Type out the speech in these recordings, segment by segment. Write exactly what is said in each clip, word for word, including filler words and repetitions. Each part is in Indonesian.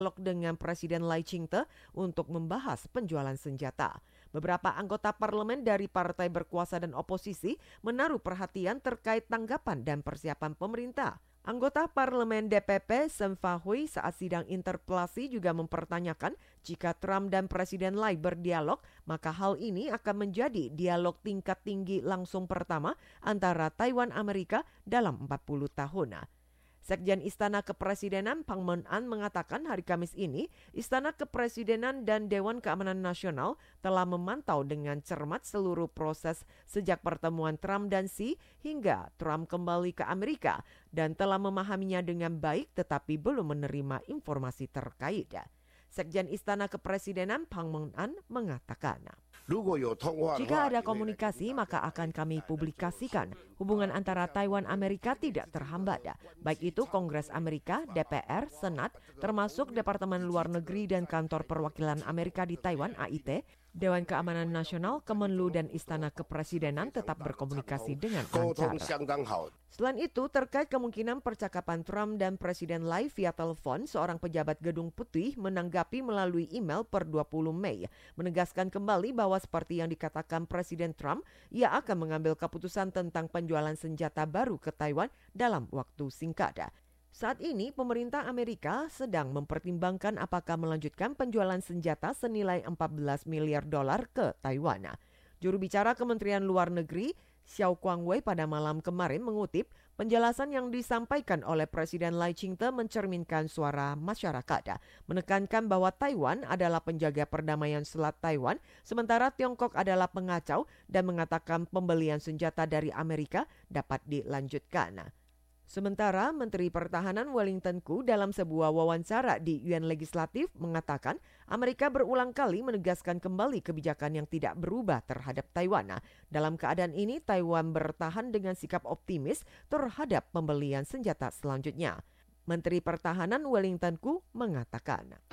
dialog dengan Presiden Lai Ching-te untuk membahas penjualan senjata. Beberapa anggota parlemen dari partai berkuasa dan oposisi menaruh perhatian terkait tanggapan dan persiapan pemerintah. Anggota parlemen D P P Seng Fa Hui saat sidang interpelasi juga mempertanyakan jika Trump dan Presiden Lai berdialog, maka hal ini akan menjadi dialog tingkat tinggi langsung pertama antara Taiwan Amerika dalam empat puluh tahun. Sekjen Istana Kepresidenan Phang Mon-an mengatakan hari Kamis ini, Istana Kepresidenan dan Dewan Keamanan Nasional telah memantau dengan cermat seluruh proses sejak pertemuan Trump dan Xi hingga Trump kembali ke Amerika dan telah memahaminya dengan baik tetapi belum menerima informasi terkait. Sekjen Istana Kepresidenan Phang Mon-an mengatakan, jika ada komunikasi maka akan kami publikasikan. Hubungan antara Taiwan Amerika tidak terhambat. Baik itu Kongres Amerika, D P R, Senat, termasuk Departemen Luar Negeri dan Kantor Perwakilan Amerika di Taiwan A I T, Dewan Keamanan Nasional, Kemenlu, dan Istana Kepresidenan tetap berkomunikasi dengan lancar. Selain itu, terkait kemungkinan percakapan Trump dan Presiden Lai via telepon, seorang pejabat Gedung Putih menanggapi melalui email per dua puluh Mei, menegaskan kembali bahwa seperti yang dikatakan Presiden Trump, ia akan mengambil keputusan tentang penjualan senjata baru ke Taiwan dalam waktu singkat. Saat ini, pemerintah Amerika sedang mempertimbangkan apakah melanjutkan penjualan senjata senilai empat belas miliar dolar ke Taiwan. Juru bicara Kementerian Luar Negeri, Xiao Guangwei pada malam kemarin mengutip penjelasan yang disampaikan oleh Presiden Lai Ching-te mencerminkan suara masyarakat, menekankan bahwa Taiwan adalah penjaga perdamaian Selat Taiwan, sementara Tiongkok adalah pengacau dan mengatakan pembelian senjata dari Amerika dapat dilanjutkan. Sementara Menteri Pertahanan Wellington Koo dalam sebuah wawancara di U N Legislatif mengatakan Amerika berulang kali menegaskan kembali kebijakan yang tidak berubah terhadap Taiwan. Dalam keadaan ini, Taiwan bertahan dengan sikap optimis terhadap pembelian senjata selanjutnya. Menteri Pertahanan Wellington Koo mengatakan,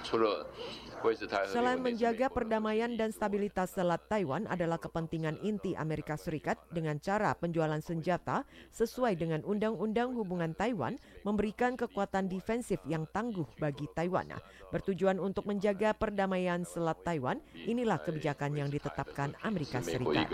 selain menjaga perdamaian dan stabilitas Selat Taiwan adalah kepentingan inti Amerika Serikat dengan cara penjualan senjata sesuai dengan Undang-Undang Hubungan Taiwan memberikan kekuatan defensif yang tangguh bagi Taiwan. Bertujuan untuk menjaga perdamaian Selat Taiwan, inilah kebijakan yang ditetapkan Amerika Serikat.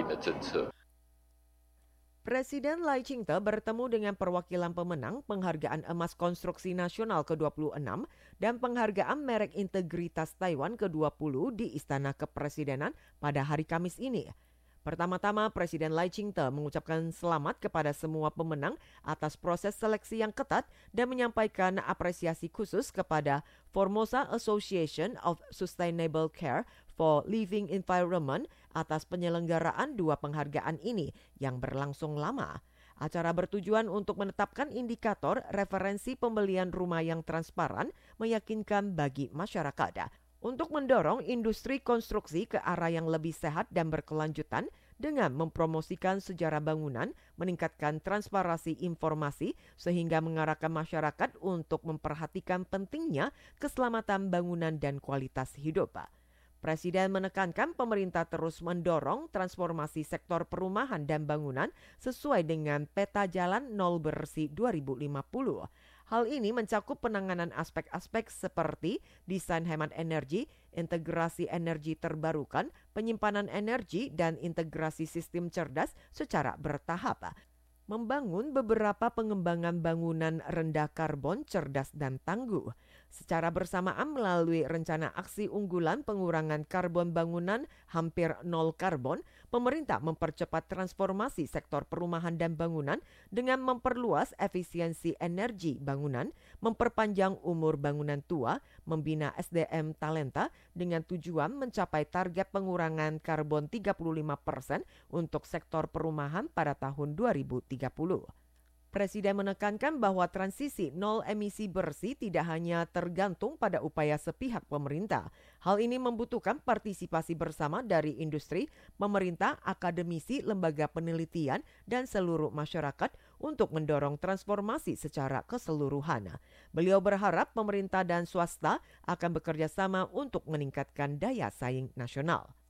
Presiden Lai Ching-te bertemu dengan perwakilan pemenang Penghargaan Emas Konstruksi Nasional ke dua puluh enam dan Penghargaan Merek Integritas Taiwan ke dua puluh di Istana Kepresidenan pada hari Kamis ini. Pertama-tama, Presiden Lai Ching-te mengucapkan selamat kepada semua pemenang atas proses seleksi yang ketat dan menyampaikan apresiasi khusus kepada Formosa Association of Sustainable Care for Living Environment atas penyelenggaraan dua penghargaan ini yang berlangsung lama. Acara bertujuan untuk menetapkan indikator referensi pembelian rumah yang transparan, meyakinkan bagi masyarakat, untuk mendorong industri konstruksi ke arah yang lebih sehat dan berkelanjutan dengan mempromosikan sejarah bangunan, meningkatkan transparansi informasi sehingga mengarahkan masyarakat untuk memperhatikan pentingnya keselamatan bangunan dan kualitas hidup. Presiden menekankan pemerintah terus mendorong transformasi sektor perumahan dan bangunan sesuai dengan peta jalan nol bersih dua ribu lima puluh. Hal ini mencakup penanganan aspek-aspek seperti desain hemat energi, integrasi energi terbarukan, penyimpanan energi, dan integrasi sistem cerdas secara bertahap. Membangun beberapa pengembangan bangunan rendah karbon, cerdas, dan tangguh. Secara bersamaan melalui rencana aksi unggulan pengurangan karbon bangunan hampir nol karbon, pemerintah mempercepat transformasi sektor perumahan dan bangunan dengan memperluas efisiensi energi bangunan, memperpanjang umur bangunan tua, membina S D M talenta dengan tujuan mencapai target pengurangan karbon tiga puluh lima persen untuk sektor perumahan pada tahun dua ribu tiga puluh. Presiden menekankan bahwa transisi nol emisi bersih tidak hanya tergantung pada upaya sepihak pemerintah. Hal ini membutuhkan partisipasi bersama dari industri, pemerintah, akademisi, lembaga penelitian, dan seluruh masyarakat untuk mendorong transformasi secara keseluruhan. Beliau berharap pemerintah dan swasta akan bekerja sama untuk meningkatkan daya saing nasional.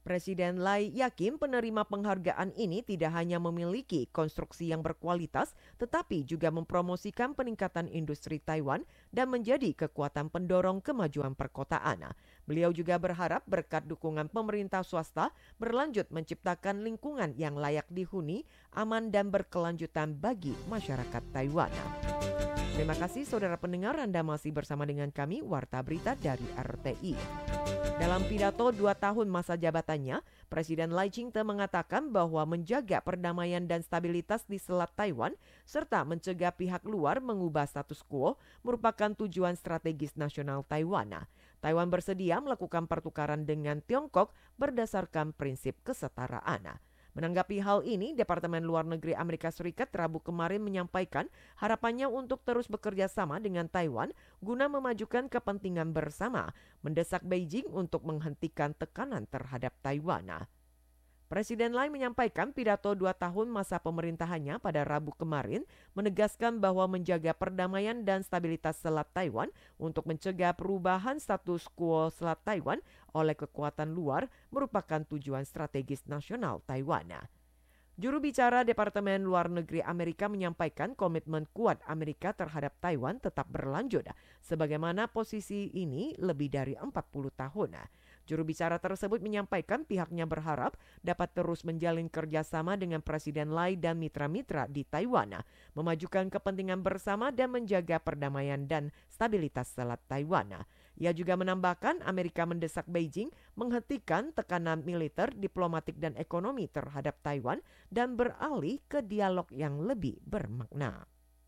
Presiden Lai yakin penerima penghargaan ini tidak hanya memiliki konstruksi yang berkualitas, tetapi juga mempromosikan peningkatan industri Taiwan dan menjadi kekuatan pendorong kemajuan perkotaan. Beliau juga berharap berkat dukungan pemerintah swasta berlanjut menciptakan lingkungan yang layak dihuni, aman dan berkelanjutan bagi masyarakat Taiwan. Terima kasih saudara pendengar, Anda masih bersama dengan kami, Warta Berita dari R T I. Dalam pidato dua tahun masa jabatannya, Presiden Lai Ching-te mengatakan bahwa menjaga perdamaian dan stabilitas di Selat Taiwan serta mencegah pihak luar mengubah status quo merupakan tujuan strategis nasional Taiwan. Taiwan bersedia melakukan pertukaran dengan Tiongkok berdasarkan prinsip kesetaraan. Menanggapi hal ini, Departemen Luar Negeri Amerika Serikat Rabu kemarin menyampaikan harapannya untuk terus bekerja sama dengan Taiwan guna memajukan kepentingan bersama, mendesak Beijing untuk menghentikan tekanan terhadap Taiwan. Presiden Lai menyampaikan pidato dua tahun masa pemerintahannya pada Rabu kemarin, menegaskan bahwa menjaga perdamaian dan stabilitas Selat Taiwan untuk mencegah perubahan status quo Selat Taiwan oleh kekuatan luar merupakan tujuan strategis nasional Taiwan. Juru bicara Departemen Luar Negeri Amerika menyampaikan komitmen kuat Amerika terhadap Taiwan tetap berlanjut, sebagaimana posisi ini lebih dari empat puluh tahun. Juru bicara tersebut menyampaikan pihaknya berharap dapat terus menjalin kerjasama dengan Presiden Lai dan mitra-mitra di Taiwan, memajukan kepentingan bersama dan menjaga perdamaian dan stabilitas Selat Taiwan. Ia juga menambahkan Amerika mendesak Beijing menghentikan tekanan militer, diplomatik dan ekonomi terhadap Taiwan dan beralih ke dialog yang lebih bermakna.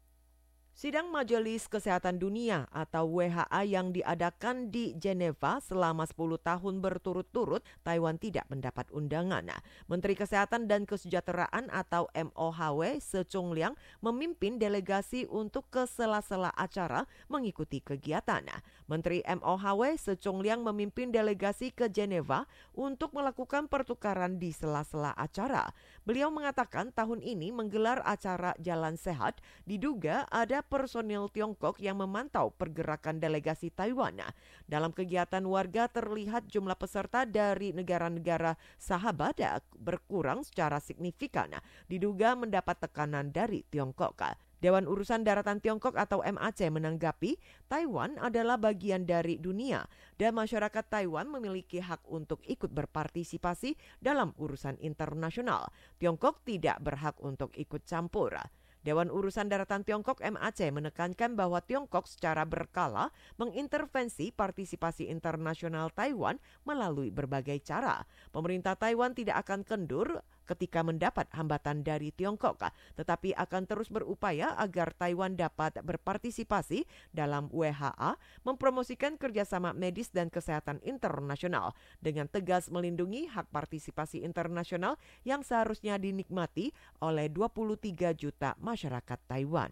Sidang Majelis Kesehatan Dunia atau W H O yang diadakan di Geneva selama sepuluh tahun berturut-turut, Taiwan tidak mendapat undangan. Menteri Kesehatan dan Kesejahteraan atau M O H W Se Chung Liang memimpin delegasi untuk ke sela-sela acara mengikuti kegiatan. Menteri M O H W Se Chung Liang memimpin delegasi ke Geneva untuk melakukan pertukaran di sela-sela acara. Beliau mengatakan tahun ini menggelar acara Jalan Sehat diduga ada personil Tiongkok yang memantau pergerakan delegasi Taiwan. Dalam kegiatan warga terlihat jumlah peserta dari negara-negara sahabat berkurang secara signifikan, diduga mendapat tekanan dari Tiongkok. Dewan Urusan Daratan Tiongkok atau M A C menanggapi Taiwan adalah bagian dari dunia dan masyarakat Taiwan memiliki hak untuk ikut berpartisipasi dalam urusan internasional. Tiongkok tidak berhak untuk ikut campur. Dewan Urusan Daratan Tiongkok M A C menekankan bahwa Tiongkok secara berkala mengintervensi partisipasi internasional Taiwan melalui berbagai cara. Pemerintah Taiwan tidak akan kendur ketika mendapat hambatan dari Tiongkok, tetapi akan terus berupaya agar Taiwan dapat berpartisipasi dalam W H O, mempromosikan kerjasama medis dan kesehatan internasional dengan tegas melindungi hak partisipasi internasional yang seharusnya dinikmati oleh dua puluh tiga juta masyarakat Taiwan.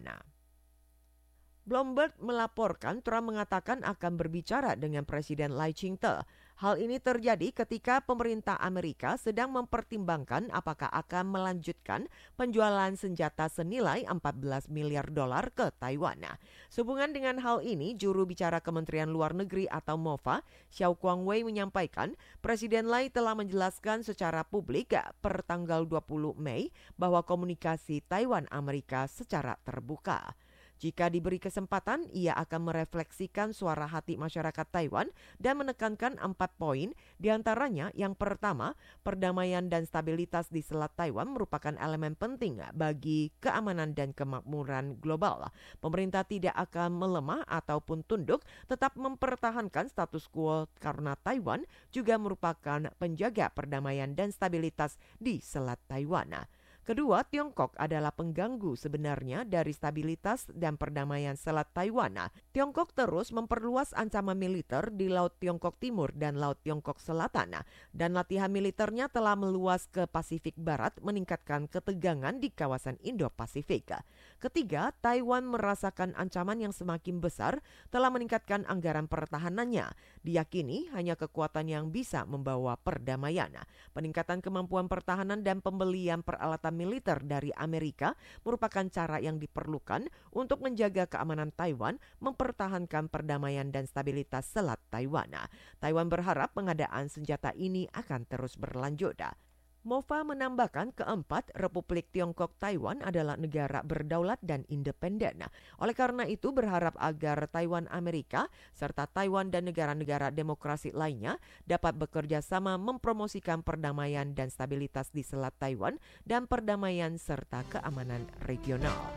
Bloomberg melaporkan Trump mengatakan akan berbicara dengan Presiden Lai Ching-te. Hal ini terjadi ketika pemerintah Amerika sedang mempertimbangkan apakah akan melanjutkan penjualan senjata senilai empat belas miliar dolar ke Taiwan. Sehubungan dengan hal ini, juru bicara Kementerian Luar Negeri atau MOFA, Xiao Guangwei menyampaikan Presiden Lai telah menjelaskan secara publik per tanggal dua puluh Mei bahwa komunikasi Taiwan-Amerika secara terbuka. Jika diberi kesempatan, ia akan merefleksikan suara hati masyarakat Taiwan dan menekankan empat poin, diantaranya yang pertama, perdamaian dan stabilitas di Selat Taiwan merupakan elemen penting bagi keamanan dan kemakmuran global. Pemerintah tidak akan melemah ataupun tunduk, tetap mempertahankan status quo karena Taiwan juga merupakan penjaga perdamaian dan stabilitas di Selat Taiwan. Kedua, Tiongkok adalah pengganggu sebenarnya dari stabilitas dan perdamaian Selat Taiwan. Tiongkok terus memperluas ancaman militer di Laut Tiongkok Timur dan Laut Tiongkok Selatan, dan latihan militernya telah meluas ke Pasifik Barat, meningkatkan ketegangan di kawasan Indo-Pasifik. Ketiga, Taiwan merasakan ancaman yang semakin besar, telah meningkatkan anggaran pertahanannya. Diyakini hanya kekuatan yang bisa membawa perdamaian. Peningkatan kemampuan pertahanan dan pembelian peralatan militer dari Amerika merupakan cara yang diperlukan untuk menjaga keamanan Taiwan, mempertahankan perdamaian dan stabilitas Selat Taiwan. Taiwan berharap pengadaan senjata ini akan terus berlanjut. Mova menambahkan keempat, Republik Tiongkok Taiwan adalah negara berdaulat dan independen. Oleh karena itu berharap agar Taiwan Amerika serta Taiwan dan negara-negara demokrasi lainnya dapat bekerja sama mempromosikan perdamaian dan stabilitas di Selat Taiwan dan perdamaian serta keamanan regional.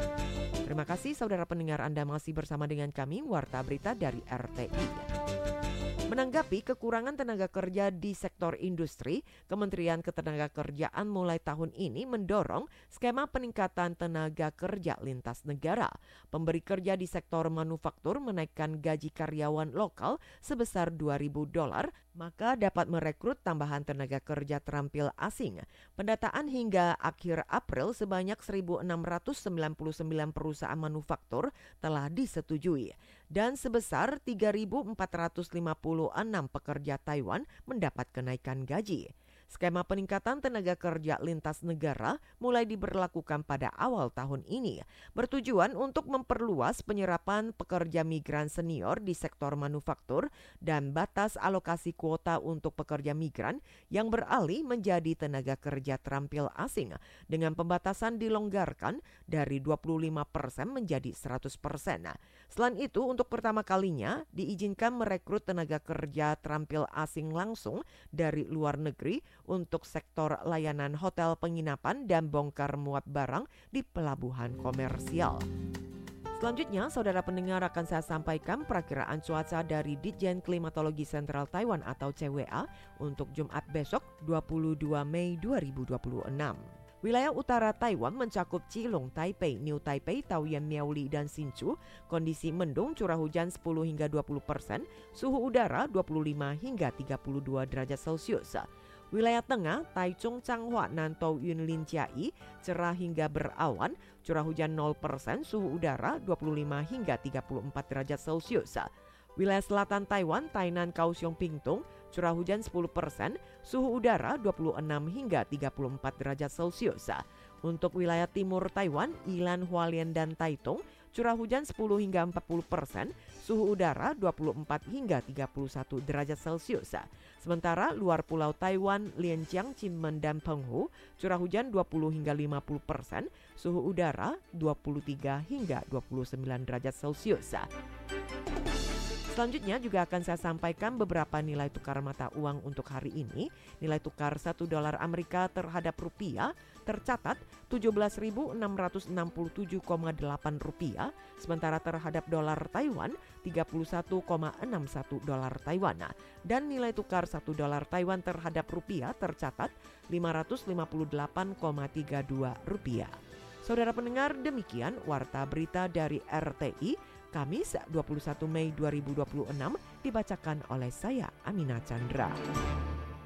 Terima kasih saudara pendengar, Anda masih bersama dengan kami, Warta Berita dari R T I. Menanggapi kekurangan tenaga kerja di sektor industri, Kementerian Ketenagakerjaan mulai tahun ini mendorong skema peningkatan tenaga kerja lintas negara. Pemberi kerja di sektor manufaktur menaikkan gaji karyawan lokal sebesar dua ribu dolar, maka dapat merekrut tambahan tenaga kerja terampil asing. Pendataan hingga akhir April sebanyak seribu enam ratus sembilan puluh sembilan perusahaan manufaktur telah disetujui dan sebesar tiga ribu empat ratus lima puluh enam pekerja Taiwan mendapat kenaikan gaji. Skema peningkatan tenaga kerja lintas negara mulai diberlakukan pada awal tahun ini, bertujuan untuk memperluas penyerapan pekerja migran senior di sektor manufaktur dan batas alokasi kuota untuk pekerja migran yang beralih menjadi tenaga kerja terampil asing dengan pembatasan dilonggarkan dari dua puluh lima persen menjadi seratus persen. Selain itu, untuk pertama kalinya diizinkan merekrut tenaga kerja terampil asing langsung dari luar negeri untuk sektor layanan hotel penginapan dan bongkar muat barang di pelabuhan komersial. Selanjutnya, saudara pendengar, akan saya sampaikan perakiraan cuaca dari Ditjen Klimatologi Sentral Taiwan atau C W A untuk Jumat besok dua puluh dua Mei dua ribu dua puluh enam. Wilayah utara Taiwan mencakup Keelung, Taipei, New Taipei, Taoyuan, Miaoli, dan Hsinchu. Kondisi mendung, curah hujan sepuluh hingga dua puluh persen, suhu udara dua puluh lima hingga tiga puluh dua derajat Celcius. Wilayah tengah, Taichung, Changhua, Nantou, Yunlin, Chiayi, cerah hingga berawan, curah hujan nol persen, suhu udara dua puluh lima hingga tiga puluh empat derajat Celcius. Wilayah selatan Taiwan, Tainan, Kaohsiung, Pingtung, curah hujan sepuluh persen, suhu udara dua puluh enam hingga tiga puluh empat derajat Celcius. Untuk wilayah timur Taiwan, Yilan, Hualien, dan Taitung, curah hujan sepuluh hingga empat puluh persen, suhu udara dua puluh empat hingga tiga puluh satu derajat Celcius. Sementara luar pulau Taiwan, Lianjiang, Kinmen, dan Penghu, curah hujan dua puluh hingga lima puluh persen, suhu udara dua puluh tiga hingga dua puluh sembilan derajat Celcius. Selanjutnya juga akan saya sampaikan beberapa nilai tukar mata uang untuk hari ini. Nilai tukar satu dolar Amerika terhadap rupiah tercatat tujuh belas ribu enam ratus enam puluh tujuh koma delapan rupiah, sementara terhadap dolar Taiwan tiga puluh satu koma enam satu dolar Taiwan. Dan nilai tukar satu dolar Taiwan terhadap rupiah tercatat lima ratus lima puluh delapan koma tiga dua rupiah. Saudara pendengar, demikian Warta Berita dari R T I Kamis dua puluh satu Mei dua ribu dua puluh enam dibacakan oleh saya, Amina Chandra.